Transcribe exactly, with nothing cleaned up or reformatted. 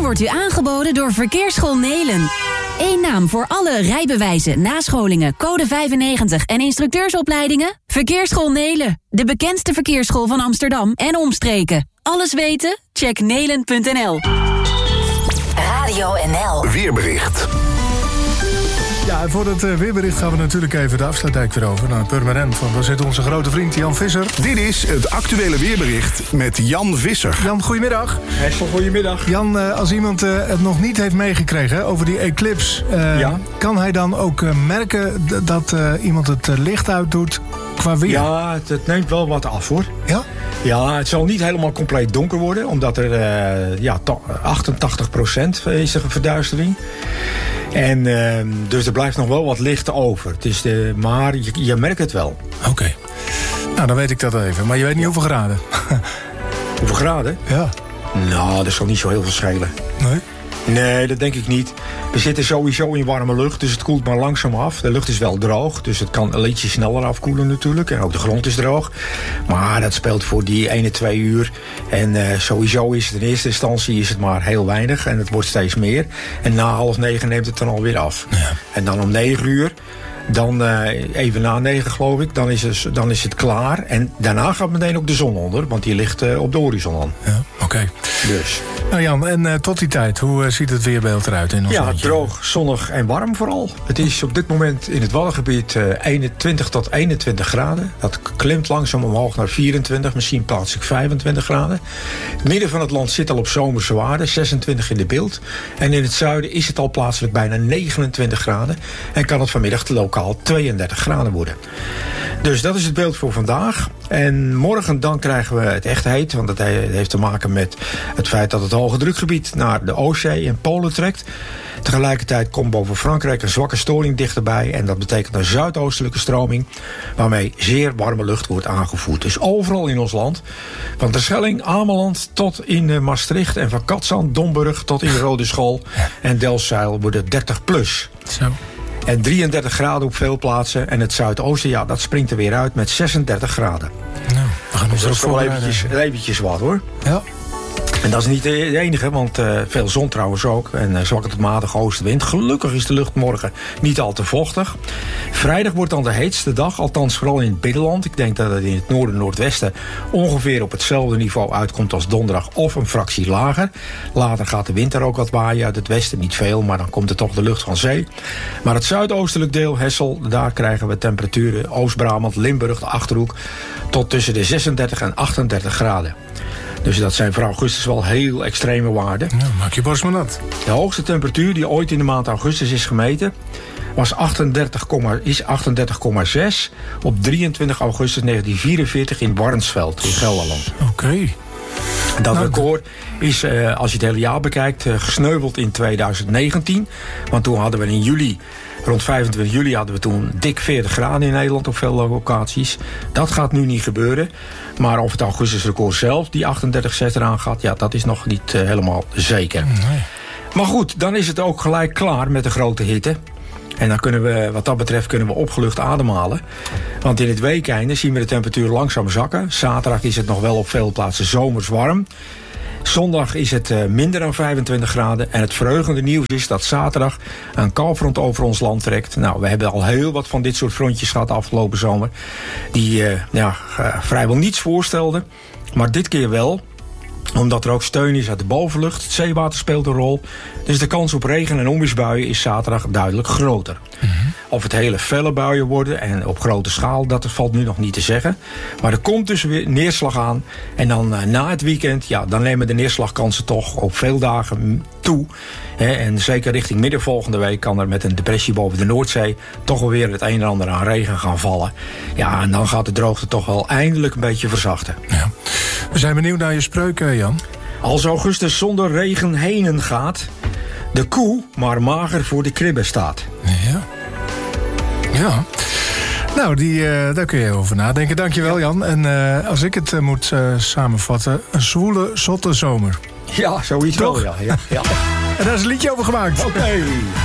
wordt u aangeboden door Verkeersschool Nelen. Eén naam voor alle rijbewijzen, nascholingen, code vijfennegentig en instructeursopleidingen? Verkeersschool Nelen, de bekendste verkeersschool van Amsterdam en omstreken. Alles weten? Check nelen punt n l. Radio N L. Weerbericht. Ja, en voor het uh, weerbericht gaan we natuurlijk even de afsluitdijk weer over naar Purmerend. Want daar zit onze grote vriend Jan Visser. Dit is het actuele weerbericht met Jan Visser. Jan, goedemiddag. Hessel, goedemiddag. Jan, uh, als iemand uh, het nog niet heeft meegekregen hè, over die eclipse... Uh, ja? kan hij dan ook uh, merken d- dat uh, iemand het uh, licht uitdoet qua weer? Ja, het, het neemt wel wat af, hoor. Ja? Ja, het zal niet helemaal compleet donker worden, omdat er uh, ja, to- achtentachtig procent is de verduistering. En uh, dus er blijft nog wel wat licht over. Het is de, maar je, je merkt het wel. Oké. Okay. Nou, dan weet ik dat even. Maar je weet niet hoeveel graden. Hoeveel graden? Ja. Nou, dat zal niet zo heel veel schelen. Nee? Nee, dat denk ik niet. We zitten sowieso in warme lucht, dus het koelt maar langzaam af. De lucht is wel droog, dus het kan een ietsje sneller afkoelen natuurlijk. En ook de grond is droog. Maar dat speelt voor die ene, twee uur. En uh, sowieso is het in eerste instantie is het maar heel weinig. En het wordt steeds meer. En na half negen neemt het dan alweer af. Ja. En dan om negen uur... Dan uh, even na negen, geloof ik, dan is, het, dan is het klaar. En daarna gaat meteen ook de zon onder, want die ligt uh, op de horizon aan. Ja, oké. Okay. Dus. Nou Jan, en uh, tot die tijd, hoe uh, ziet het weerbeeld eruit in ons Ja, landje? droog, zonnig en warm vooral. Het is op dit moment in het Waddengebied uh, eenentwintig tot eenentwintig graden. Dat klimt langzaam omhoog naar vierentwintig, misschien plaatselijk vijfentwintig graden. Het midden van het land zit al op zomerse waarden, zesentwintig in de beeld. En in het zuiden is het al plaatselijk bijna negenentwintig graden. En kan het vanmiddag te lokaal tweeëndertig graden worden. Dus dat is het beeld voor vandaag. En morgen dan krijgen we het echt heet. Want het heeft te maken met het feit dat het hoge drukgebied naar de Oostzee en Polen trekt. Tegelijkertijd komt boven Frankrijk een zwakke storing dichterbij. En dat betekent een zuidoostelijke stroming, waarmee zeer warme lucht wordt aangevoerd. Dus overal in ons land. Van Terschelling, Ameland tot in Maastricht. En van Katzand, Domburg tot in Rodeschool en Delfzijl worden dertig plus. Zo. En drieëndertig graden op veel plaatsen. En het zuidoosten, ja, dat springt er weer uit met zesendertig graden. Nou, we gaan ons dus dat erop is wel voorbereiden. eventjes, eventjes wat, hoor. Ja. En dat is niet de enige, want uh, veel zon trouwens ook. En uh, zwakke tot matige oostenwind. Gelukkig is de lucht morgen niet al te vochtig. Vrijdag wordt dan de heetste dag, althans vooral in het binnenland. Ik denk dat het in het noorden en noordwesten ongeveer op hetzelfde niveau uitkomt als donderdag of een fractie lager. Later gaat de wind er ook wat waaien uit het westen, niet veel, maar dan komt er toch de lucht van zee. Maar het zuidoostelijk deel, Hessel, daar krijgen we temperaturen, Oost-Brabant, Limburg, de Achterhoek, tot tussen de zesendertig en achtendertig graden. Dus dat zijn voor augustus wel heel extreme waarden. Ja, maak je borst maar nat. De hoogste temperatuur die ooit in de maand augustus is gemeten was achtendertig, is achtendertig komma zes op drieëntwintig augustus negentien vierenveertig in Warnsveld in Gelderland. Oké. Okay. Dat nou, record is, uh, als je het hele jaar bekijkt, uh, gesneuveld in tweeduizend negentien. Want toen hadden we in juli, rond vijfentwintig juli, hadden we toen dik veertig graden in Nederland op veel locaties. Dat gaat nu niet gebeuren. Maar of het augustusrecord zelf, die achtendertig komma zes eraan gaat, ja, dat is nog niet uh, helemaal zeker. Nee. Maar goed, dan is het ook gelijk klaar met de grote hitte. En dan kunnen we, wat dat betreft, kunnen we opgelucht ademhalen. Want in het weekeinde zien we de temperatuur langzaam zakken. Zaterdag is het nog wel op veel plaatsen zomers warm. Zondag is het uh, minder dan vijfentwintig graden. En het verheugende nieuws is dat zaterdag een koufront over ons land trekt. Nou, we hebben al heel wat van dit soort frontjes gehad de afgelopen zomer. Die uh, ja, uh, vrijwel niets voorstelden. Maar dit keer wel. Omdat er ook steun is uit de bovenlucht. Het zeewater speelt een rol. Dus de kans op regen- en onweersbuien is zaterdag duidelijk groter. Mm-hmm. Of het hele felle buien worden en op grote schaal, dat valt nu nog niet te zeggen. Maar er komt dus weer neerslag aan. En dan uh, na het weekend, ja, dan nemen de neerslagkansen toch op veel dagen toe. He, en zeker richting midden volgende week kan er met een depressie boven de Noordzee toch alweer het een en ander aan regen gaan vallen. Ja, en dan gaat de droogte toch wel eindelijk een beetje verzachten. Ja. We zijn benieuwd naar je spreuk, Jan. Als augustus zonder regen henen gaat, de koe maar mager voor de kribbe staat. Ja. Ja. Nou, die, uh, daar kun je over nadenken. Dankjewel, Jan. En uh, als ik het uh, moet uh, samenvatten, een zwoele, zotte zomer. Ja, zoiets wel, ja. ja, ja. En daar is een liedje over gemaakt. Oké. Okay.